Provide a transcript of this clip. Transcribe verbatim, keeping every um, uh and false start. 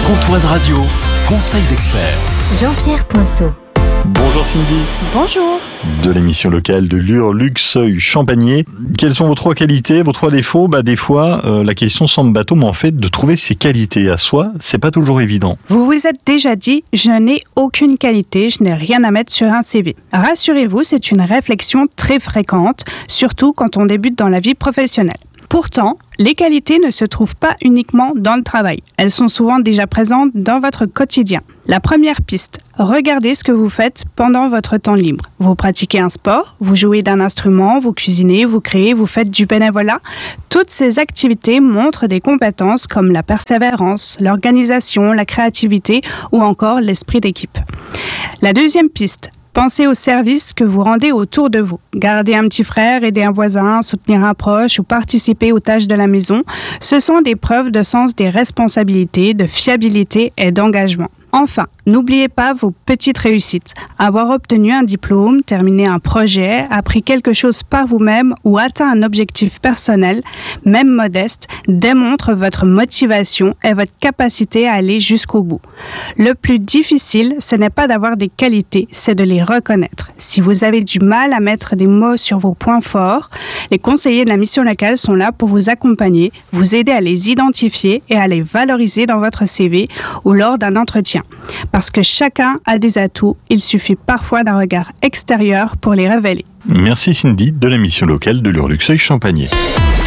Pontoise Radio, conseil d'expert. Jean-Pierre Poinceau. Bonjour Cindy. Bonjour. De l'émission locale de Lure-Luxeuil-Champagné. Quelles sont vos trois qualités, vos trois défauts ? Bah, des fois, euh, la question semble bateau, mais en fait, de trouver ses qualités à soi, c'est pas toujours évident. Vous vous êtes déjà dit « je n'ai aucune qualité, je n'ai rien à mettre sur un C V ». Rassurez-vous, c'est une réflexion très fréquente, surtout quand on débute dans la vie professionnelle. Pourtant, les qualités ne se trouvent pas uniquement dans le travail. Elles sont souvent déjà présentes dans votre quotidien. La première piste, regardez ce que vous faites pendant votre temps libre. Vous pratiquez un sport, vous jouez d'un instrument, vous cuisinez, vous créez, vous faites du bénévolat. Toutes ces activités montrent des compétences comme la persévérance, l'organisation, la créativité ou encore l'esprit d'équipe. La deuxième piste, pensez aux services que vous rendez autour de vous. Garder un petit frère, aider un voisin, soutenir un proche ou participer aux tâches de la maison, ce sont des preuves de sens des responsabilités, de fiabilité et d'engagement. Enfin, n'oubliez pas vos petites réussites. Avoir obtenu un diplôme, terminé un projet, appris quelque chose par vous-même ou atteint un objectif personnel, même modeste, démontre votre motivation et votre capacité à aller jusqu'au bout. Le plus difficile, ce n'est pas d'avoir des qualités, c'est de les reconnaître. Si vous avez du mal à mettre des mots sur vos points forts, les conseillers de la mission locale sont là pour vous accompagner, vous aider à les identifier et à les valoriser dans votre C V ou lors d'un entretien. Parce que chacun a des atouts, il suffit parfois d'un regard extérieur pour les révéler. Merci Cindy de l'émission locale de Lure-Luxeuil-Champagné.